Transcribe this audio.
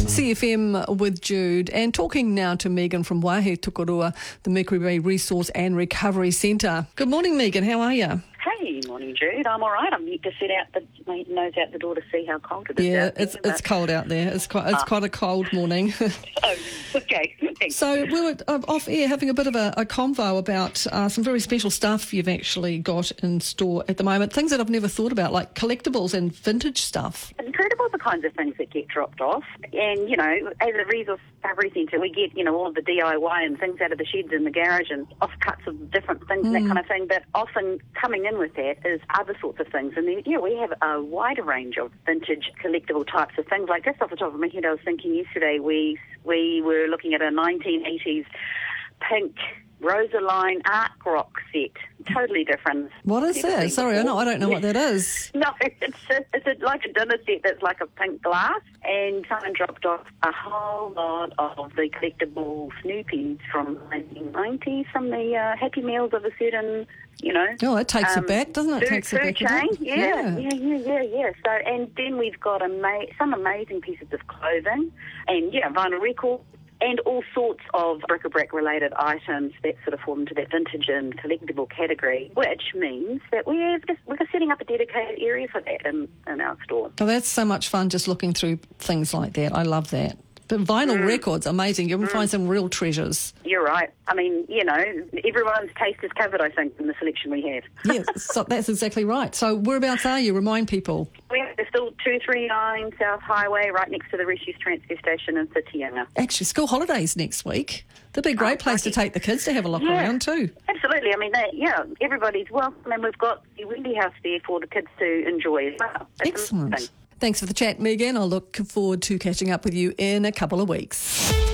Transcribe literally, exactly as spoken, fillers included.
C F M with Jude, and talking now to Megan from Waihe Tukurua, the Mercury Bay Resource and Recovery Centre. Good morning, Megan. How are you? Hey, morning, Jude. I'm all right. I'm yet to set out the my nose out the door to see how cold it is. Yeah, out there, it's it's but... cold out there. It's quite it's ah. quite a cold morning. Oh, okay. Thanks. So we were uh, off air having a bit of a, a convo about uh, some very special stuff you've actually got in store at the moment. Things that I've never thought about, like collectibles and vintage stuff. Incredible the kinds of things that get dropped off. And, you know, as a resource recovery centre, we get, you know, all of the D I Y and things out of the sheds in the garage and offcuts of different things Mm. and that kind of thing. But often coming in with that is other sorts of things. And then, yeah, we have a wider range of vintage collectible types of things. Like just off the top of my head, I was thinking yesterday we we were looking at a nineteen eighties pink Rosaline art rock set. Totally different. What is that? Sorry, I know I don't know what that is. No, it's a, it's a, like a dinner set that's like a pink glass, and someone dropped off a whole lot of the collectible Snoopies from the nineteen nineties, from the uh, Happy Meals of a certain, you know. Oh, it takes um, it back, doesn't it? Food, takes food it back chain, yeah. yeah, yeah, yeah, yeah, yeah. So, and then we've got ama- some amazing pieces of clothing, and yeah, vinyl records. And all sorts of bric-a-brac related items that sort of fall into that vintage and collectible category, which means that we're, we're setting up a dedicated area for that in, in our store. Oh, that's so much fun just looking through things like that. I love that. But vinyl mm. records, amazing. You can mm. find some real treasures. You're right. I mean, you know, everyone's taste is covered, I think, in the selection we have. Yes, so that's exactly right. So whereabouts are you? Remind people. We're still two thirty-nine South Highway, right next to the Refuse Transfer Station in Whitianga. Actually, school holidays next week. That'd be a great oh, place to take the kids to have a look yeah, around too. Absolutely. I mean, they, yeah, everybody's welcome, and we've got the Wendy House there for the kids to enjoy as well. That's excellent. Thanks for the chat, Megan. I'll look forward to catching up with you in a couple of weeks.